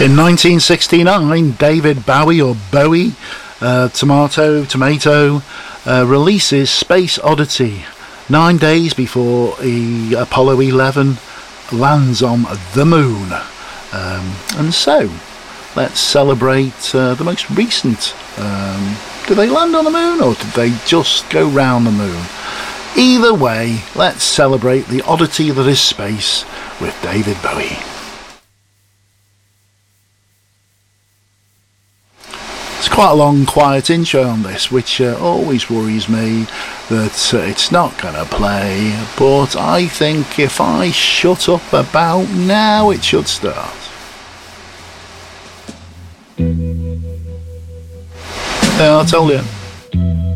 In 1969, David Bowie, or Bowie, Tomato, releases Space Oddity 9 days before the Apollo 11 lands on the moon. And so, let's celebrate the most recent. Did they land on the moon, or did they just go round the moon? Either way, let's celebrate the oddity that is space with David Bowie. It's quite a long, quiet intro on this, which always worries me that it's not going to play, but I think if I shut up about now, it should start. Yeah, I told you.